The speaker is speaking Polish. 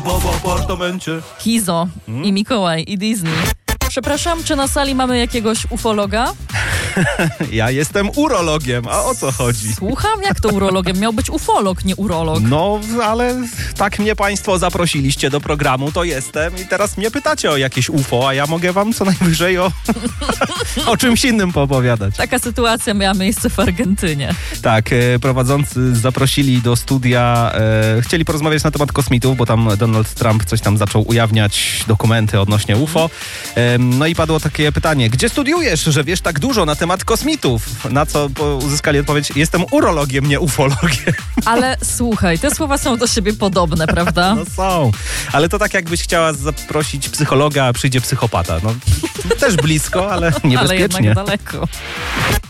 w apartamencie. Kizo i Mikołaj i Disney. Przepraszam, czy na sali mamy jakiegoś ufologa? Ja jestem urologiem, a o co chodzi? Słucham, jak to urologiem? Miał być ufolog, nie urolog. No, ale tak mnie państwo zaprosiliście do programu, to jestem i teraz mnie pytacie o jakieś UFO, a ja mogę wam co najwyżej o czymś innym poopowiadać. Taka sytuacja miała miejsce w Argentynie. Tak, prowadzący zaprosili do studia, chcieli porozmawiać na temat kosmitów, bo tam Donald Trump coś tam zaczął ujawniać, dokumenty odnośnie UFO. No i padło takie pytanie, gdzie studiujesz, że wiesz tak dużo na temat kosmitów? Na co uzyskali odpowiedź, jestem urologiem, nie ufologiem. Ale słuchaj, te słowa są do siebie podobne, prawda? No są, ale to tak jakbyś chciała zaprosić psychologa, a przyjdzie psychopata. No też blisko, ale niebezpiecznie. Ale jednak daleko.